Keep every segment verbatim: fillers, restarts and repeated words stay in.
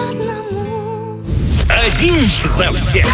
одному. Один за всех.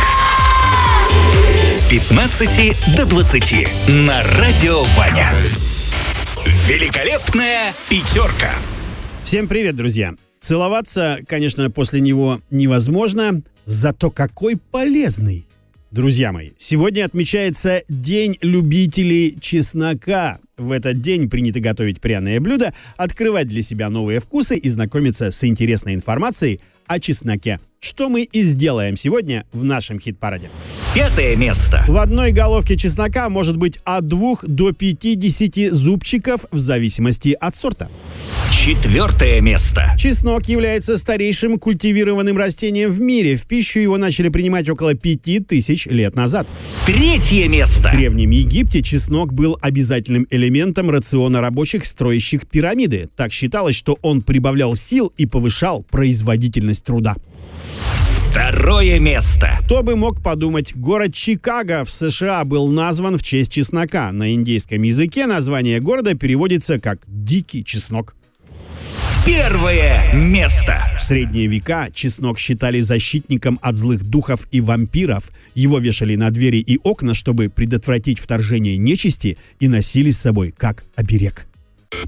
С пятнадцати до двадцати на Радио Ваня. Великолепная пятерка. Всем привет, друзья. Целоваться, конечно, после него невозможно, зато какой полезный. Друзья мои, сегодня отмечается День любителей чеснока. В этот день принято готовить пряные блюда, открывать для себя новые вкусы и знакомиться с интересной информацией о чесноке. Что мы и сделаем сегодня в нашем хит-параде. Пятое место. В одной головке чеснока может быть от двух до пятидесяти зубчиков в зависимости от сорта. Четвертое место. Чеснок является старейшим культивированным растением в мире. В пищу его начали принимать около пяти тысяч лет назад. Третье место. В Древнем Египте чеснок был обязательным элементом рациона рабочих, строящих пирамиды. Так считалось, что он прибавлял сил и повышал производительность труда. Второе место. Кто бы мог подумать, город Чикаго в США был назван в честь чеснока. На индейском языке название города переводится как «дикий чеснок». Первое место. В средние века чеснок считали защитником от злых духов и вампиров. Его вешали на двери и окна, чтобы предотвратить вторжение нечисти, и носили с собой как оберег.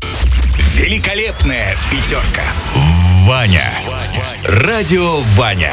Великолепная пятерка. Ваня. Радио Ваня.